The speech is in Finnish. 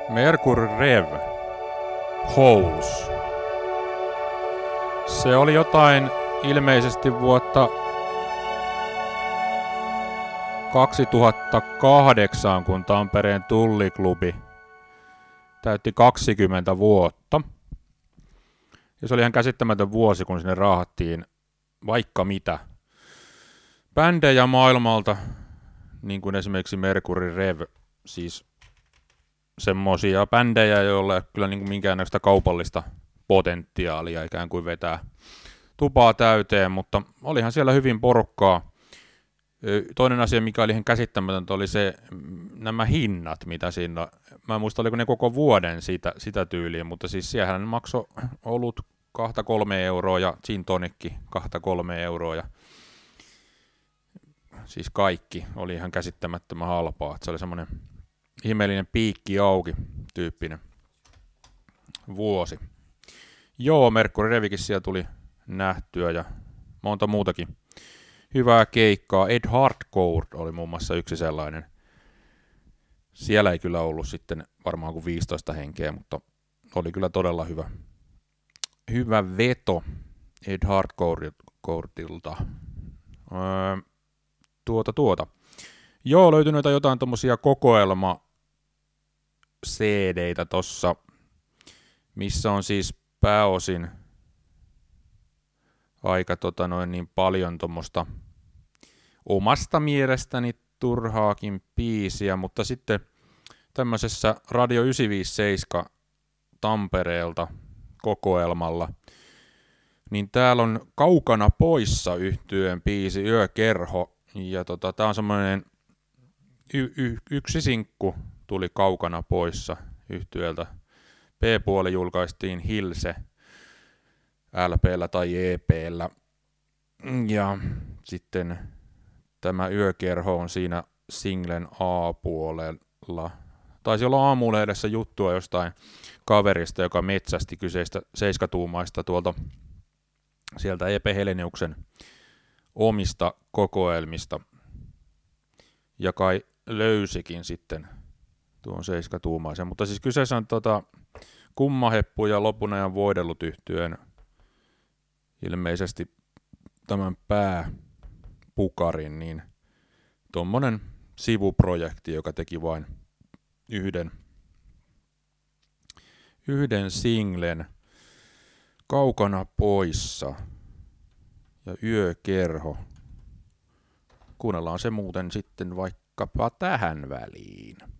Mercury Rev. Holes. Se oli jotain ilmeisesti vuotta 2008, kun Tampereen Tulliklubi täytti 20 vuotta. Ja se oli ihan käsittämätön vuosi, kun sinne raahattiin vaikka mitä. Bändejä maailmalta, niin kuin esimerkiksi Mercury Rev, siis semmosia bändejä, joilla ei ole kyllä niin kuin minkäännäköistä kaupallista potentiaalia ikään kuin vetää tupaa täyteen, mutta olihan siellä hyvin porukkaa. Toinen asia, mikä oli ihan käsittämätöntä, oli se nämä hinnat, mitä siinä, mä en muista, oliko ne koko vuoden sitä tyyliä, mutta siis siellähän maksoi olut 2-3 euroa ja gin tonikki 2-3 euroa ja siis kaikki oli ihan käsittämättömän halpaa, että se oli semmoinen ihmeellinen piikki auki tyyppinen vuosi. Joo, Mercury Revikin siellä tuli nähtyä ja monta muutakin hyvää keikkaa. Ed Hardcore oli muun muassa yksi sellainen. Siellä ei kyllä ollut sitten varmaan kuin 15 henkeä, mutta oli kyllä todella hyvä veto Ed Hardcoreilta. Joo, löytyi noita jotain tommosia kokoelma-CD-tä tossa, missä on siis pääosin aika niin paljon tommoista omasta mielestäni turhaakin biisiä, mutta sitten tämmöisessä Radio 957 Tampereelta kokoelmalla, niin täällä on Kaukana poissa -yhtyeen biisi Yökerho, ja tää on semmoinen yksi sinkku tuli Kaukana poissa -yhtyeeltä. B-puoli julkaistiin Hilse LP:llä tai EP:llä, ja sitten tämä Yökerho on siinä singlen A-puolella. Taisi olla Aamulehdessä juttua jostain kaverista, joka metsästi kyseistä 7-tuumaista tuolta sieltä EP Heleniuksen omista kokoelmista, ja kai löysikin sitten tuon 7-tuumaisen. Mutta siis kyseessä on Kummaheppu ja Lopun ajan voidellut -yhtyeen ilmeisesti tämän pääpukarin, niin tommonen sivuprojekti, joka teki vain yhden singlen, Kaukana poissa ja Yökerho. Kuunnellaan se muuten sitten vaikkapa tähän väliin.